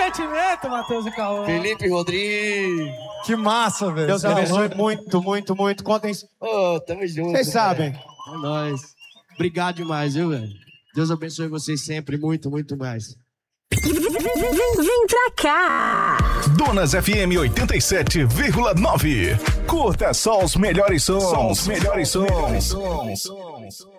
sentimento, Matheus e Cauã. Felipe Rodrigues. Que massa, velho. Deus abençoe muito, muito, muito. Contem. Tamo junto. Vocês sabem. É nóis. Obrigado demais, viu, velho? Deus abençoe vocês sempre, muito, muito mais. Vem pra cá! Donas FM 87,9. Curta só os melhores sons.